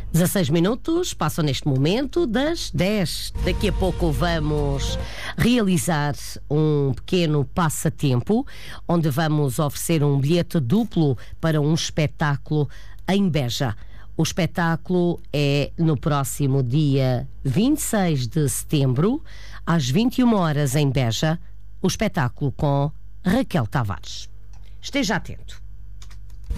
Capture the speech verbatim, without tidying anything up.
dezasseis minutos, passam neste momento das dez. Daqui a pouco vamos realizar um pequeno passatempo, onde vamos oferecer um bilhete duplo para um espetáculo em Beja. O espetáculo é no próximo dia vinte e seis de setembro, às vinte e uma horas em Beja, o espetáculo com Raquel Tavares. Esteja atento.